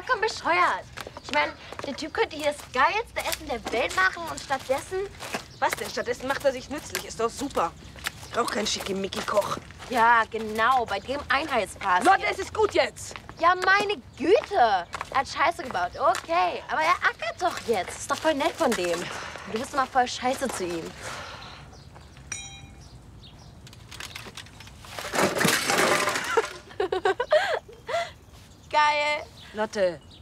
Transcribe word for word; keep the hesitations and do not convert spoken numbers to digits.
vollkommen bescheuert. Ich meine, der Typ könnte hier das geilste Essen der Welt machen und stattdessen... Was denn? Stattdessen macht er sich nützlich. Ist doch super. Ich brauche keinen Schickimicki-Koch. Ja, genau, bei dem Einheitspass. Leute, es ist gut jetzt. Ja, meine Güte. Er hat Scheiße gebaut, okay. Aber er ackert doch jetzt. Ist doch voll nett von dem. Du bist immer voll scheiße zu ihm. Geil. Lotte,